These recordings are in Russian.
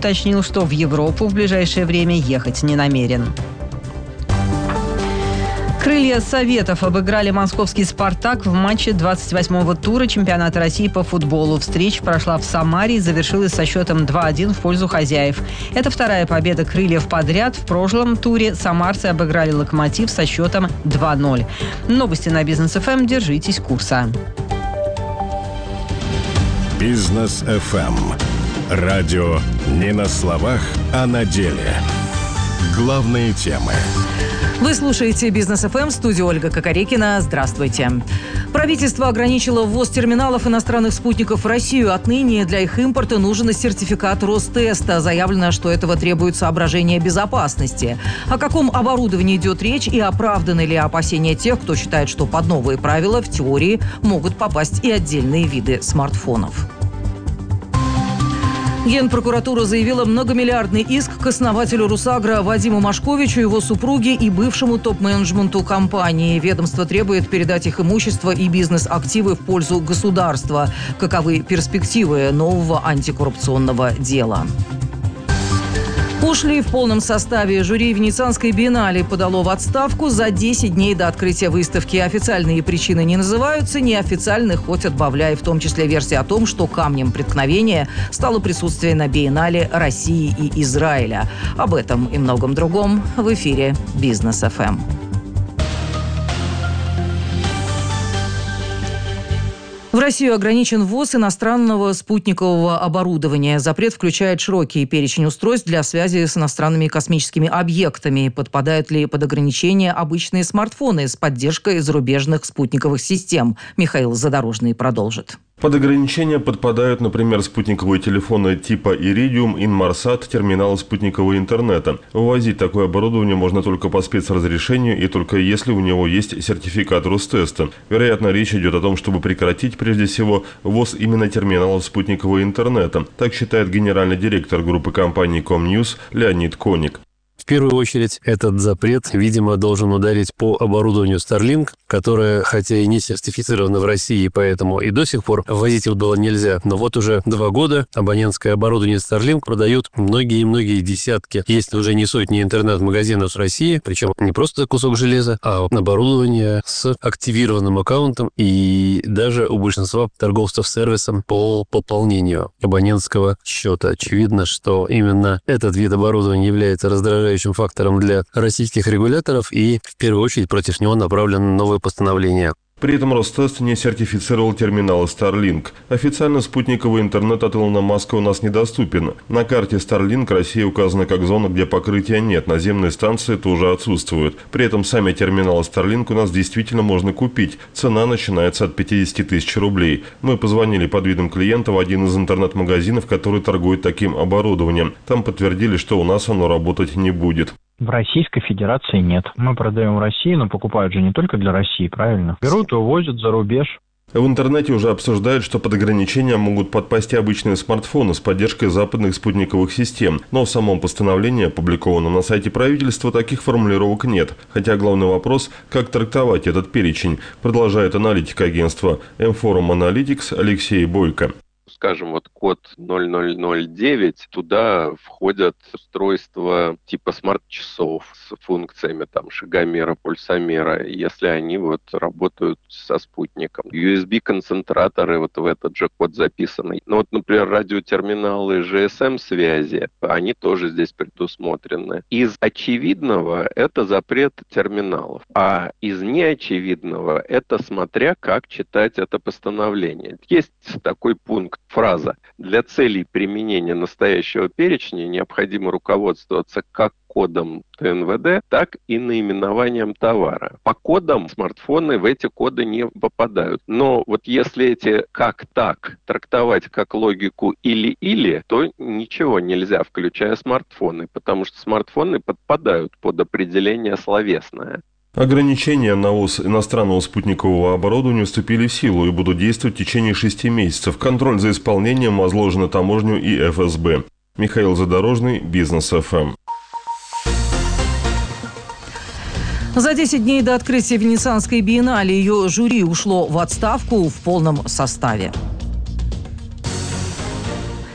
уточнил, что в Европу в ближайшее время ехать не намерен. Крылья Советов обыграли московский «Спартак» в матче 28-го тура чемпионата России по футболу. Встреча прошла в Самаре и завершилась со счетом 2-1 в пользу хозяев. Это вторая победа крыльев подряд. В прошлом туре самарцы обыграли «Локомотив» со счетом 2-0. Новости на Бизнес ФМ. Держитесь курса. Бизнес ФМ. Радио не на словах, а на деле. Главные темы. Вы слушаете «Бизнес ФМ», студия Ольга Кокорекина. Здравствуйте. Правительство ограничило ввоз терминалов иностранных спутников в Россию. Отныне для их импорта нужен сертификат Ростеста. Заявлено, что этого требует соображения безопасности. О каком оборудовании идет речь и оправданы ли опасения тех, кто считает, что под новые правила в теории могут попасть и отдельные виды смартфонов. Генпрокуратура заявила многомиллиардный иск к основателю «Русагро» Вадиму Машковичу, его супруге и бывшему топ-менеджменту компании. Ведомство требует передать их имущество и бизнес-активы в пользу государства. Каковы перспективы нового антикоррупционного дела? Ушли в полном составе. Жюри Венецианской биеннале подало в отставку за 10 дней до открытия выставки. Официальные причины не называются, неофициальных хоть отбавляй, в том числе версия о том, что камнем преткновения стало присутствие на биеннале России и Израиля. Об этом и многом другом в эфире «Бизнес ФМ». В Россию ограничен ввоз иностранного спутникового оборудования. Запрет включает широкий перечень устройств для связи с иностранными космическими объектами. Подпадают ли под ограничения обычные смартфоны с поддержкой зарубежных спутниковых систем? Михаил Задорожный продолжит. Под ограничения подпадают, например, спутниковые телефоны типа Iridium, Inmarsat, терминалы спутникового интернета. Ввозить такое оборудование можно только по спецразрешению и только если у него есть сертификат Ростеста. Вероятно, речь идет о том, чтобы прекратить, прежде всего, ввоз именно терминалов спутникового интернета. Так считает генеральный директор группы компаний Комньюз Леонид Коник. В первую очередь, этот запрет, видимо, должен ударить по оборудованию Starlink, которое, хотя и не сертифицировано в России, поэтому и до сих пор ввозить его было нельзя. Но вот уже 2 года абонентское оборудование Starlink продают многие десятки, если уже не сотни интернет-магазинов с России, причем не просто кусок железа, а оборудование с активированным аккаунтом и даже у большинства торговцев сервисом по пополнению абонентского счета. Очевидно, что именно этот вид оборудования является раздражающим фактором для российских регуляторов, и в первую очередь против него направлено новое постановление. При этом Ростест не сертифицировал терминалы Starlink. Официально спутниковый интернет от Илона Маска у нас недоступен. На карте Starlink Россия указана как зона, где покрытия нет, наземные станции тоже отсутствуют. При этом сами терминалы Starlink у нас действительно можно купить. Цена начинается от 50 тысяч рублей. Мы позвонили под видом клиента в один из интернет-магазинов, который торгует таким оборудованием. Там подтвердили, что у нас оно работать не будет. В Российской Федерации нет. Мы продаем в России, но покупают же не только для России, правильно? Берут и увозят за рубеж. В интернете уже обсуждают, что под ограничения могут подпасть и обычные смартфоны с поддержкой западных спутниковых систем. Но в самом постановлении, опубликованном на сайте правительства, таких формулировок нет. Хотя главный вопрос – как трактовать этот перечень, продолжает аналитик агентства M-Forum Analytics Алексей Бойко. Скажем, вот код 0009, туда входят устройства типа смарт-часов с функциями там шагомера, пульсомера, если они вот работают со спутником. USB-концентраторы вот в этот же код записаны. Ну вот, например, радиотерминалы GSM-связи, они тоже здесь предусмотрены. Из очевидного это запрет терминалов, а из неочевидного это смотря как читать это постановление. Есть такой пункт, фраза: для целей применения настоящего перечня необходимо руководствоваться как кодом ТНВД, так и наименованием товара. По кодам смартфоны в эти коды не попадают. Но вот если эти как так трактовать как логику или-или, то ничего нельзя, включая смартфоны, потому что смартфоны подпадают под определение словесное. Ограничения на ввоз иностранного спутникового оборудования вступили в силу и будут действовать в течение 6 месяцев. Контроль за исполнением возложен на таможню и ФСБ. Михаил Задорожный, Бизнес ФМ. За 10 дней до открытия Венецианской биеннале ее жюри ушло в отставку в полном составе.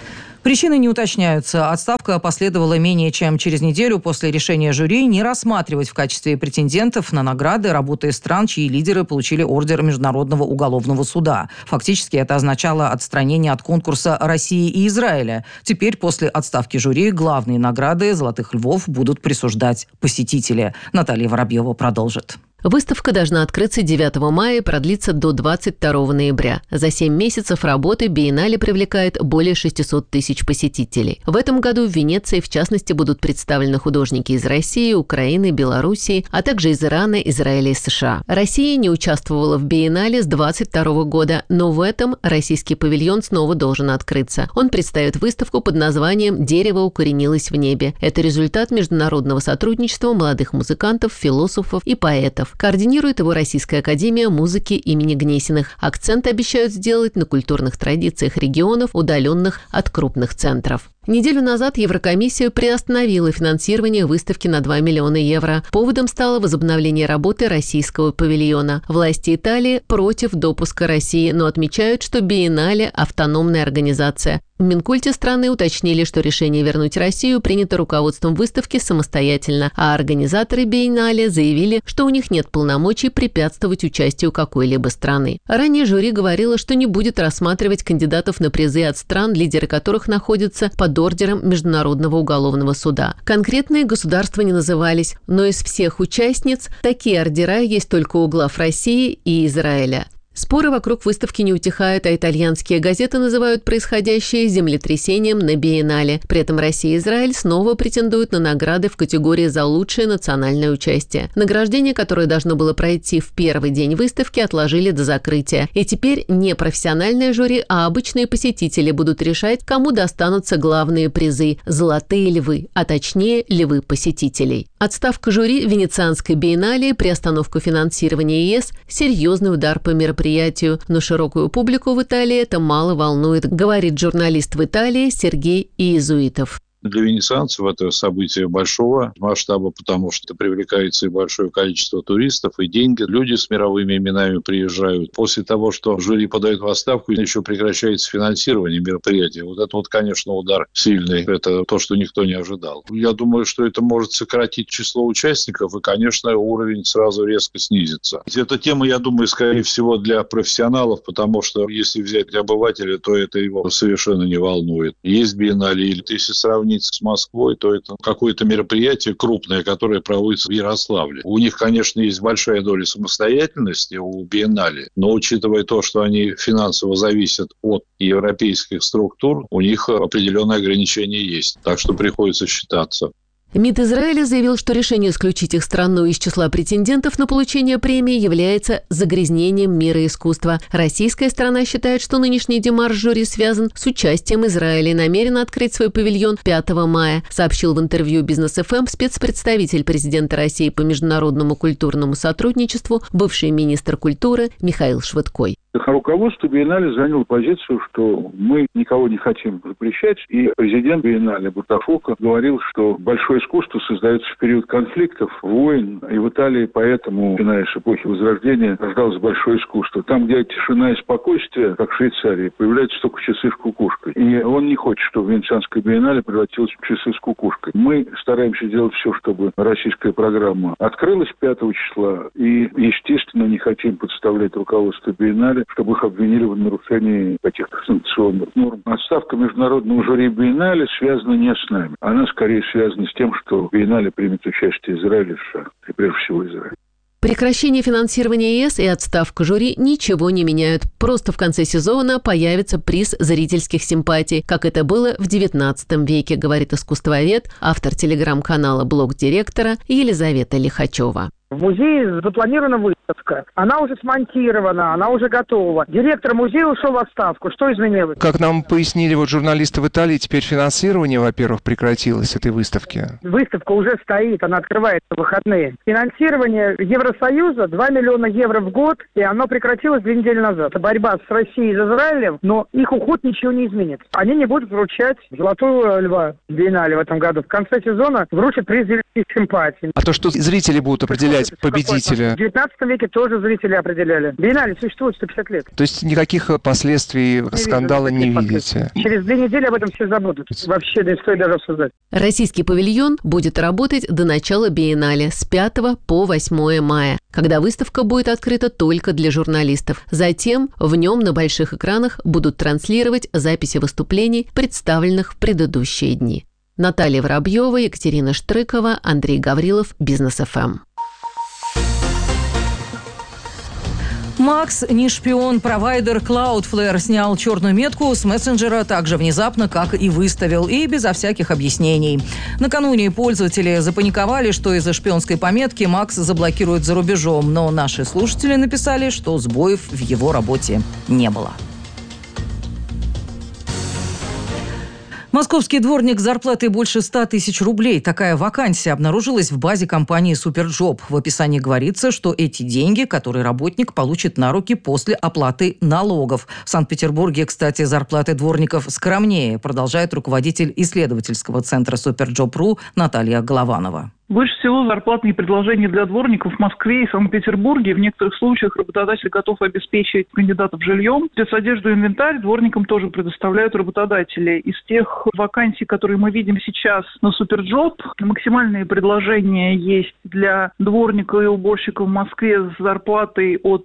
Причины не уточняются. Отставка последовала менее чем через неделю после решения жюри не рассматривать в качестве претендентов на награды работы из стран, чьи лидеры получили ордер Международного уголовного суда. Фактически это означало отстранение от конкурса России и Израиля. Теперь после отставки жюри главные награды «Золотых львов» будут присуждать посетители. Наталья Воробьева продолжит. Выставка должна открыться 9 мая и продлиться до 22 ноября. За 7 месяцев работы биеннале привлекает более 600 тысяч посетителей. В этом году в Венеции, в частности, будут представлены художники из России, Украины, Белоруссии, а также из Ирана, Израиля и США. Россия не участвовала в биеннале с 22 года, но в этом российский павильон снова должен открыться. Он представит выставку под названием «Дерево укоренилось в небе». Это результат международного сотрудничества молодых музыкантов, философов и поэтов. Координирует его Российская академия музыки имени Гнесиных. Акцент обещают сделать на культурных традициях регионов, удаленных от крупных центров. Неделю назад Еврокомиссия приостановила финансирование выставки на 2 миллиона евро. Поводом стало возобновление работы российского павильона. Власти Италии против допуска России, но отмечают, что биеннале – автономная организация. В Минкульте страны уточнили, что решение вернуть Россию принято руководством выставки самостоятельно, а организаторы биеннале заявили, что у них нет полномочий препятствовать участию какой-либо страны. Ранее жюри говорило, что не будет рассматривать кандидатов на призы от стран, лидеры которых находятся под ордером Международного уголовного суда. Конкретные государства не назывались, но из всех участниц такие ордера есть только у глав России и Израиля. Споры вокруг выставки не утихают, а итальянские газеты называют происходящее землетрясением на биеннале. При этом Россия и Израиль снова претендуют на награды в категории за лучшее национальное участие. Награждение, которое должно было пройти в первый день выставки, отложили до закрытия. И теперь не профессиональное жюри, а обычные посетители будут решать, кому достанутся главные призы – «Золотые львы», а точнее львы посетителей. Отставка жюри Венецианской биеннале, приостановка финансирования ЕС – серьезный удар по мероприятию, но широкую публику в Италии это мало волнует, говорит журналист в Италии Сергей Иезуитов. Для венецианцев это событие большого масштаба, потому что привлекается и большое количество туристов, и деньги. Люди с мировыми именами приезжают. После того, что жюри подает в отставку, еще прекращается финансирование мероприятия. Вот это, конечно, удар сильный. Это то, что никто не ожидал. Я думаю, что это может сократить число участников, и, конечно, уровень сразу резко снизится. Эта тема, я думаю, скорее всего, для профессионалов, потому что если взять для обывателя, то это его совершенно не волнует. Есть биеннале, или если сравнить с Москвой, то это какое-то мероприятие крупное, которое проводится в Ярославле. У них, конечно, есть большая доля самостоятельности у биеннале, но учитывая то, что они финансово зависят от европейских структур, у них определенные ограничения есть. Так что приходится считаться. МИД Израиля заявил, что решение исключить их страну из числа претендентов на получение премии является загрязнением мира искусства. Российская сторона считает, что нынешний демарш жюри связан с участием Израиля и намерена открыть свой павильон 5 мая, сообщил в интервью Бизнес ФМ спецпредставитель президента России по международному культурному сотрудничеству, бывший министр культуры Михаил Швыдкой. Руководство биеннале заняло позицию, что мы никого не хотим запрещать, и президент биеннале Бутафока говорил, что большое искусство создается в период конфликтов, войн, и в Италии поэтому, начиная с эпохи Возрождения, рождалось большое искусство. Там, где тишина и спокойствие, как в Швейцарии, появляются только часы с кукушкой. И он не хочет, чтобы Венецианская биеннале превратилась в часы с кукушкой. Мы стараемся делать все, чтобы российская программа открылась 5 числа, и, естественно, не хотим подставлять руководство биеннале, чтобы их обвинили в нарушении каких-то санкционных норм. Отставка международного жюри биеннале связана не с нами. Она скорее связана с тем, что в биеннале примет участие Израиль и США, и прежде всего Израиль. Прекращение финансирования ЕС и отставка жюри ничего не меняют. Просто в конце сезона появится приз зрительских симпатий, как это было в XIX веке, говорит искусствовед, автор телеграм-канала «Блог директора» Елизавета Лихачева. В музее запланирована выставка. Она уже смонтирована, она уже готова. Директор музея ушел в отставку. Что изменилось? Как нам пояснили журналисты в Италии, теперь финансирование, во-первых, прекратилось этой выставки. Выставка уже стоит, она открывается в выходные. Финансирование Евросоюза 2 миллиона евро в год, и оно прекратилось 2 недели назад. Это борьба с Россией и Израилем, но их уход ничего не изменит. Они не будут вручать «Золотого льва» биеннале в этом году. В конце сезона вручат приз зрительских симпатий. А то, что зрители будут определять определять победителя? В 19 веке тоже зрители определяли. Биеннале существует 150 лет. То есть никаких последствий скандала не видите? Через 2 недели об этом все забудут. Вообще не стоит даже обсуждать. Российский павильон будет работать до начала биеннале с 5 по 8 мая, когда выставка будет открыта только для журналистов. Затем в нем на больших экранах будут транслировать записи выступлений, представленных в предыдущие дни. Наталья Воробьева, Екатерина Штрыкова, Андрей Гаврилов, Бизнес ФМ. Макс не шпион. Провайдер Cloudflare снял черную метку с мессенджера так же внезапно, как и выставил, и безо всяких объяснений. Накануне пользователи запаниковали, что из-за шпионской пометки Макс заблокируют за рубежом, но наши слушатели написали, что сбоев в его работе не было. Московский дворник с зарплатой больше 100 тысяч рублей. Такая вакансия обнаружилась в базе компании «Суперджоп». В описании говорится, что эти деньги, которые работник получит на руки после оплаты налогов. В Санкт-Петербурге, кстати, зарплаты дворников скромнее, продолжает руководитель исследовательского центра «Суперджоп.ру» Наталья Голованова. Больше всего зарплатные предложения для дворников в Москве и Санкт-Петербурге. В некоторых случаях работодатель готов обеспечить кандидатов жильем. Спецодежду и инвентарь дворникам тоже предоставляют работодатели. Из тех вакансий, которые мы видим сейчас на Суперджоп, максимальные предложения есть для дворника и уборщика в Москве с зарплатой от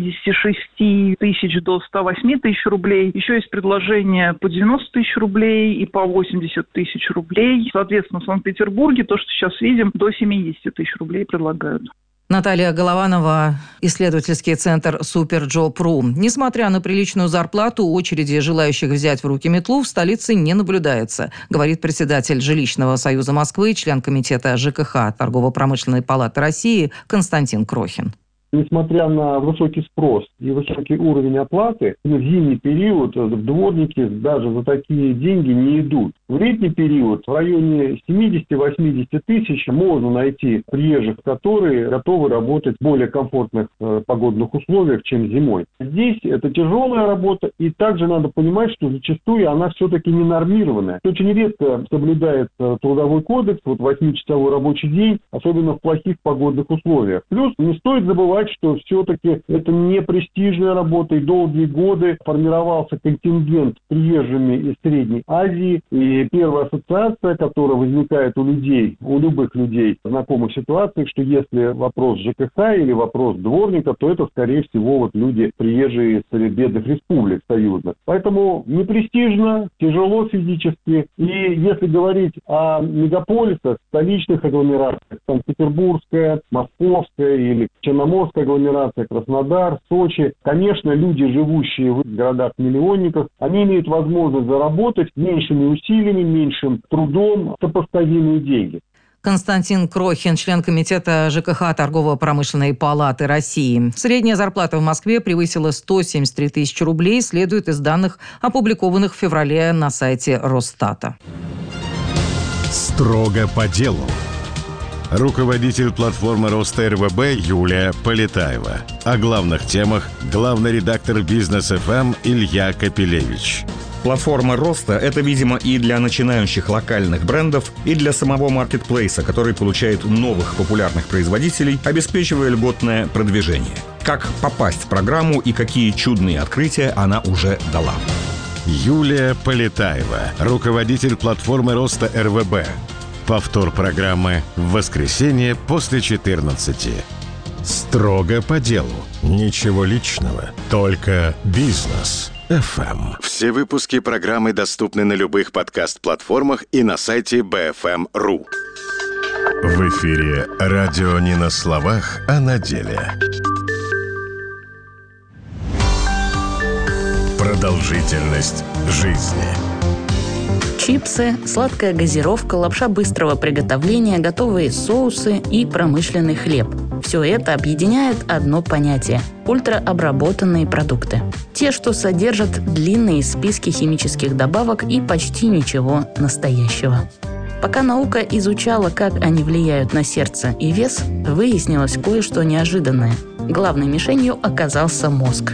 76 тысяч до 108 тысяч рублей. Еще есть предложения по 90 тысяч рублей и по 80 тысяч рублей. Соответственно, в Санкт-Петербурге то, что сейчас видим, до 70 тысяч рублей предлагают. Наталья Голованова, исследовательский центр «Суперджоп.ру». Несмотря на приличную зарплату, очереди желающих взять в руки метлу в столице не наблюдается, говорит председатель Жилищного союза Москвы, член комитета ЖКХ Торгово-промышленной палаты России Константин Крохин. Несмотря на высокий спрос и высокий уровень оплаты, в зимний период дворники даже за такие деньги не идут. В летний период в районе 70-80 тысяч можно найти приезжих, которые готовы работать в более комфортных погодных условиях, чем зимой. Здесь это тяжелая работа, и также надо понимать, что зачастую она все-таки не нормированная. Очень редко соблюдается трудовой кодекс, 8-часовой рабочий день, особенно в плохих погодных условиях. Плюс не стоит забывать, что все-таки это не престижная работа, и долгие годы формировался контингент приезжими из Средней Азии, и первая ассоциация, которая возникает у людей, у любых людей в знакомых ситуациях, что если вопрос ЖКХ или вопрос дворника, то это, скорее всего, люди приезжие из бедных республик союзных. Поэтому не престижно, тяжело физически. И если говорить о мегаполисах, столичных агломерациях, Санкт-Петербургская, Московская или Черноморская агломерация, Краснодар, Сочи, конечно, люди, живущие в городах-миллионниках, они имеют возможность заработать меньшими усилиями, меньшим трудом сопоставимые деньги. Константин Крохин, член комитета ЖКХ Торгово-промышленной палаты России. Средняя зарплата в Москве превысила 173 тысячи рублей, следует из данных, опубликованных в феврале на сайте Росстата. Строго по делу. Руководитель платформы Роста РВБ Юлия Полетаева. О главных темах главный редактор Бизнес ФМ Илья Капелевич. Платформа роста – это, видимо, и для начинающих локальных брендов, и для самого маркетплейса, который получает новых популярных производителей, обеспечивая льготное продвижение. Как попасть в программу и какие чудные открытия она уже дала. Юлия Полетаева, руководитель платформы роста РВБ. Повтор программы в воскресенье после 14. Строго по делу. Ничего личного, только бизнес. ФМ. Все выпуски программы доступны на любых подкаст-платформах и на сайте BFM.ru. В эфире радио не на словах, а на деле. Продолжительность жизни. Чипсы, сладкая газировка, лапша быстрого приготовления, готовые соусы и промышленный хлеб. Все это объединяет одно понятие – ультраобработанные продукты. Те, что содержат длинные списки химических добавок и почти ничего настоящего. Пока наука изучала, как они влияют на сердце и вес, выяснилось кое-что неожиданное. Главной мишенью оказался мозг.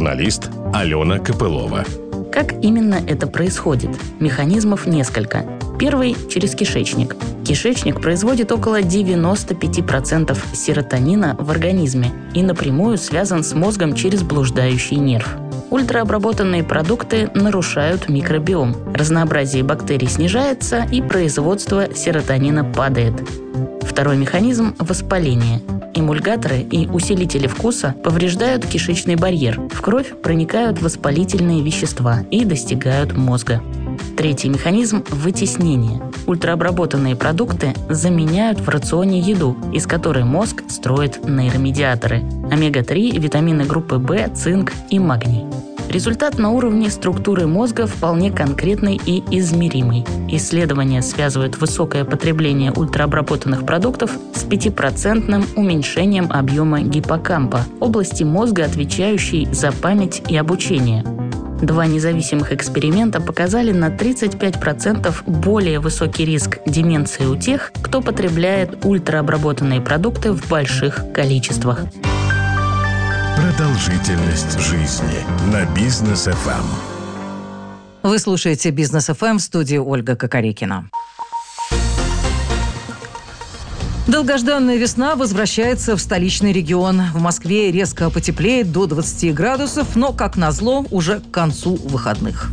Журналист Алена Копылова. Как именно это происходит? Механизмов несколько. Первый – через кишечник. Кишечник производит около 95% серотонина в организме и напрямую связан с мозгом через блуждающий нерв. Ультраобработанные продукты нарушают микробиом. Разнообразие бактерий снижается и производство серотонина падает. Второй механизм – воспаление. Эмульгаторы и усилители вкуса повреждают кишечный барьер. В кровь проникают воспалительные вещества и достигают мозга. Третий механизм – вытеснение. Ультраобработанные продукты заменяют в рационе еду, из которой мозг строит нейромедиаторы – омега-3, витамины группы В, цинк и магний. Результат на уровне структуры мозга вполне конкретный и измеримый. Исследования связывают высокое потребление ультраобработанных продуктов с 5% уменьшением объема гиппокампа, области мозга, отвечающей за память и обучение. Два независимых эксперимента показали на 35% более высокий риск деменции у тех, кто потребляет ультраобработанные продукты в больших количествах. Продолжительность жизни на Бизнес ФМ. Вы слушаете Бизнес ФМ, в студии Ольга Кокорекина. Долгожданная весна возвращается в столичный регион. В Москве резко потеплеет до 20 градусов, но, как назло, уже к концу выходных.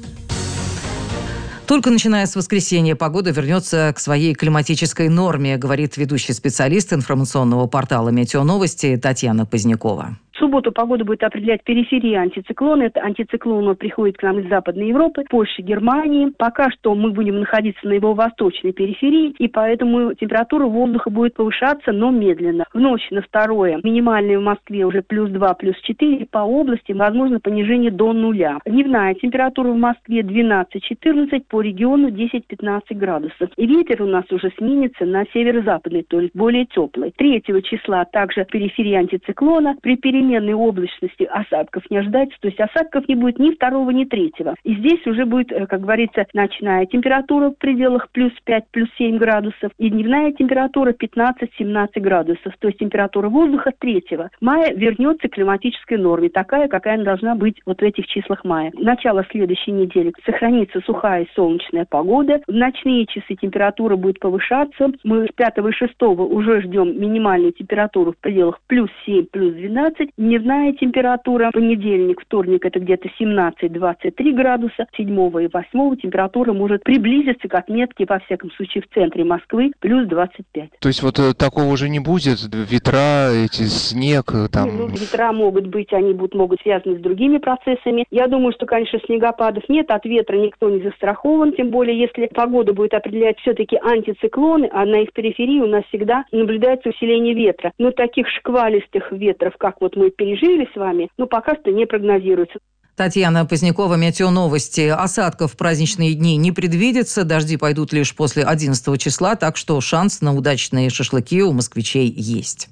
Только начиная с воскресенья погода вернется к своей климатической норме, говорит ведущий специалист информационного портала «Метеоновости» Татьяна Позднякова. В субботу погоду будет определять периферия антициклона. Это антициклон приходит к нам из Западной Европы, Польши, Германии. Пока что мы будем находиться на его восточной периферии, и поэтому температура воздуха будет повышаться, но медленно. В ночь на 2 минимальная в Москве уже +2, +4. По области возможно понижение до 0. Дневная температура в Москве 12-14, по региону 10-15 градусов. И ветер у нас уже сменится на северо-западный, то есть более теплый. 3 числа также периферия антициклона. При переменной облачности осадков не ожидается, то есть осадков не будет ни 2, ни 3. И здесь уже будет, как говорится, ночная температура в пределах +5, +7 градусов и дневная температура 15-17 градусов. То есть температура воздуха 3 мая вернется к климатической норме, такая, какая она должна быть вот в этих числах мая. Начало следующей недели сохранится сухая и солнечная погода. В ночные часы температура будет повышаться. Мы с 5 и 6 уже ждем минимальную температуру в пределах +7, +12. Дневная температура понедельник, вторник это где-то 17-23 градуса. 7 и 8 температура может приблизиться к отметке, во всяком случае, в центре Москвы, +25. То есть вот такого уже не будет? Ветра, снег там? Ветра могут быть, они могут связаны с другими процессами. Я думаю, что, конечно, снегопадов нет, от ветра никто не застрахован, тем более, если погоду будет определять все-таки антициклоны, а на их периферии у нас всегда наблюдается усиление ветра. Но таких шквалистых ветров, как вот мы пережили с вами, пока что не прогнозируется. Татьяна Позднякова, Метеоновости. Осадков в праздничные дни не предвидится. Дожди пойдут лишь после 11 числа, так что шанс на удачные шашлыки у москвичей есть.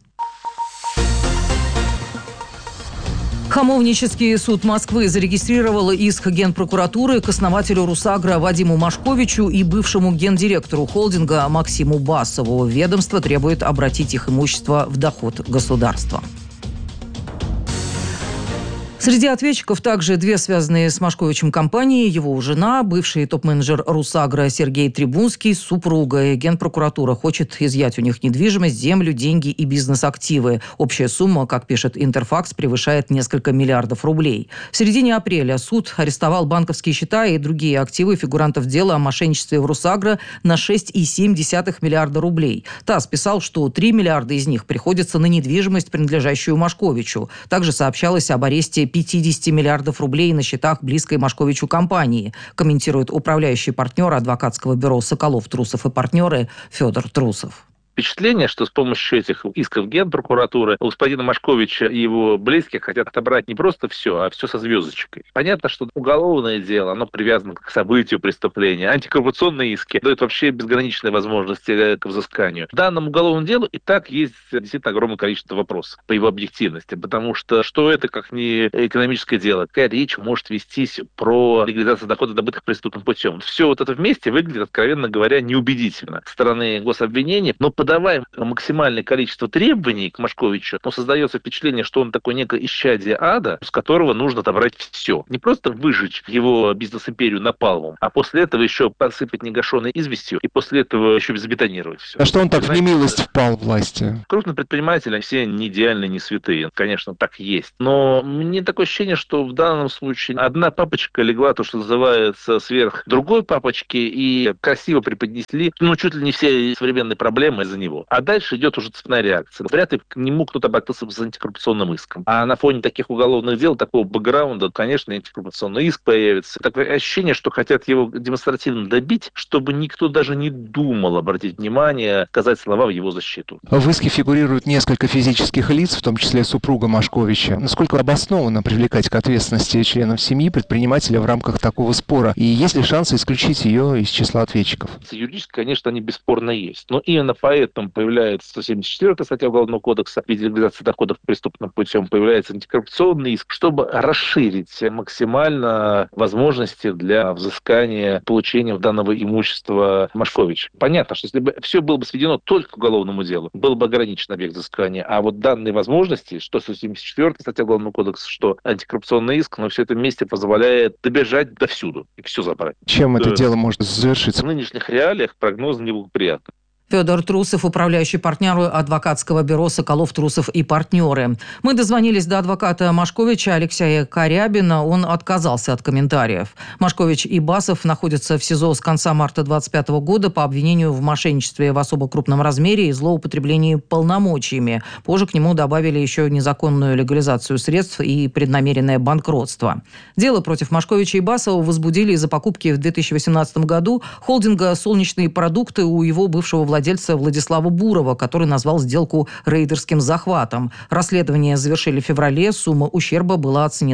Хамовнический суд Москвы зарегистрировал иск Генпрокуратуры к основателю «Русагро» Вадиму Машковичу и бывшему гендиректору холдинга Максиму Басову. Ведомство требует обратить их имущество в доход государства. Среди ответчиков также 2 связанные с Машковичем компании, его жена, бывший топ-менеджер «Русагро» Сергей Трибунский с супругой. Генпрокуратура хочет изъять у них недвижимость, землю, деньги и бизнес-активы. Общая сумма, как пишет Интерфакс, превышает несколько миллиардов рублей. В середине апреля суд арестовал банковские счета и другие активы фигурантов дела о мошенничестве в «Русагро» на 6,7 миллиарда рублей. ТАСС писал, что 3 миллиарда из них приходится на недвижимость, принадлежащую Машковичу. Также сообщалось об аресте 50 миллиардов рублей на счетах близкой Машковичу компании, комментирует управляющий партнер адвокатского бюро «Соколов, Трусов и партнеры» Федор Трусов. Впечатление, что с помощью этих исков Генпрокуратуры у господина Машковича и его близких хотят отобрать не просто все, а все со звездочкой. Понятно, что уголовное дело, оно привязано к событию преступления. Антикоррупционные иски дают вообще безграничные возможности к взысканию. В данном уголовном делу и так есть действительно огромное количество вопросов по его объективности, потому что это как не экономическое дело? Какая речь может вестись про легализацию доходов, добытых преступным путем? Все вот это вместе выглядит, откровенно говоря, неубедительно со стороны гособвинения, но подавая максимальное количество требований к Машковичу, но создается впечатление, что он такой некое исчадие ада, с которого нужно отобрать все. Не просто выжечь его бизнес-империю напалмом, а после этого еще посыпать негашенной известью и после этого еще забетонировать все. А что он так в немилость впал власти? Крупные предприниматели, все не идеальны, не святые. Конечно, так есть. Но мне такое ощущение, что в данном случае одна папочка легла, то, что называется, сверх другой папочки и красиво преподнесли, чуть ли не все современные проблемы из-за него. А дальше идет уже цепная реакция. Вряд ли к нему кто-то обратился с антикоррупционным иском. А на фоне таких уголовных дел, такого бэкграунда, конечно, антикоррупционный иск появится. Такое ощущение, что хотят его демонстративно добить, чтобы никто даже не думал обратить внимание, сказать слова в его защиту. В иске фигурируют несколько физических лиц, в том числе супруга Машковича. Насколько обоснованно привлекать к ответственности членов семьи предпринимателя в рамках такого спора? И есть ли шансы исключить ее из числа ответчиков? Юридически, конечно, они бесспорно есть. Но именно поэтому появляется 174-я статья Уголовного кодекса в виде легализации доходов преступным путем, появляется антикоррупционный иск, чтобы расширить максимально возможности для взыскания получения данного имущества Машковича. Понятно, что если бы все было бы сведено только к уголовному делу, был бы ограничен объект взыскания. А вот данные возможности, что 174-я статья Уголовного кодекса, что антикоррупционный иск, но все это вместе позволяет добежать довсюду и все забрать. Чем это дело может завершиться? В нынешних реалиях прогнозы неблагоприятны. Федор Трусов, управляющий партнер адвокатского бюро «Соколов, Трусов и партнеры». Мы дозвонились до адвоката Машковича Алексея Корябина. Он отказался от комментариев. Машкович и Басов находятся в СИЗО с конца марта 2025 года по обвинению в мошенничестве в особо крупном размере и злоупотреблении полномочиями. Позже к нему добавили еще незаконную легализацию средств и преднамеренное банкротство. Дело против Машковича и Басова возбудили из-за покупки в 2018 году холдинга «Солнечные продукты» у его бывшего владельца Владислава Бурова, который назвал сделку рейдерским захватом. Расследование завершили в феврале. Сумма ущерба была оценена